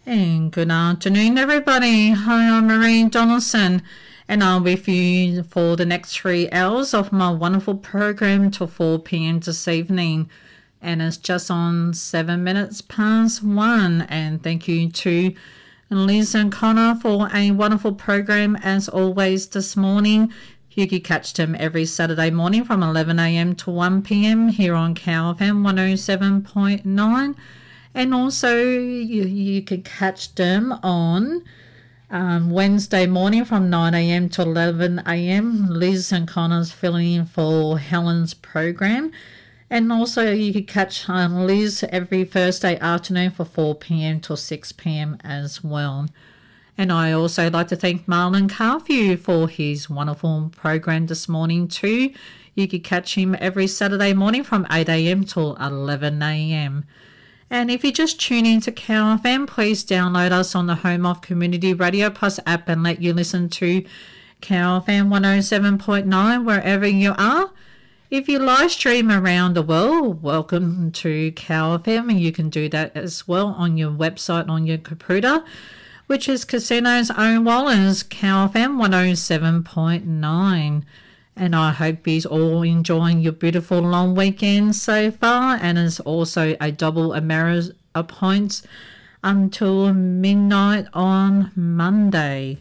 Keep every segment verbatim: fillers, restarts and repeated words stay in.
And good afternoon, everybody. Hi, I'm Marie Donaldson, and I'll be with you for the next three hours of my wonderful program till four p.m. this evening. And it's just on seven minutes past one. And thank you to Liz and Connor for a wonderful program as always this morning. You can catch them every Saturday morning from eleven a.m. to one p.m. here on C O W F M one oh seven point nine. And also you, you can catch them on um, Wednesday morning from nine a.m. to eleven a.m. Liz and Connor's filling in for Helen's program. And also you can catch um, Liz every Thursday afternoon for four p.m. till six p.m. as well. And I also like to thank Marlon Carview for his wonderful program this morning too. You can catch him every Saturday morning from eight a.m. till eleven a.m. And if you just tune in to C O W F M, please download us on the Home of Community Radio Plus app and let you listen to C O W F M one oh seven point nine wherever you are. If you live stream around the world, welcome to C O W F M, and you can do that as well on your website on your computer, which is Casino's Own Wallers, C O W F M one oh seven point nine. And I hope you're all enjoying your beautiful long weekend so far. And it's also a double America points until midnight on Monday.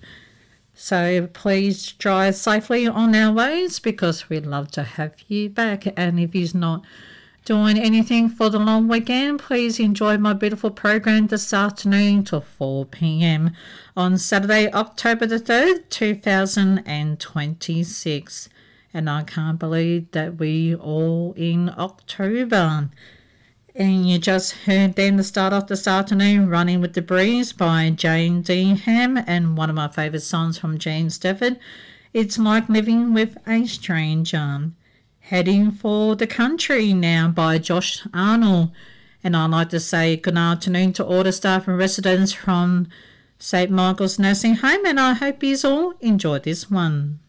So please drive safely on our ways because we'd love to have you back. And if you're not doing anything for the long weekend, please enjoy my beautiful program this afternoon till four p.m. on Saturday, October the third, two thousand twenty-six. And I can't believe that we all in October. And you just heard then the start off this afternoon, Running with the Breeze by Jane Deeham, and one of my favourite songs from Jane Stafford, It's Like Living with a Stranger. Heading for the Country now by Josh Arnold. And I'd like to say good afternoon to all the staff and residents from Saint Michael's Nursing Home, and I hope you all enjoy this one.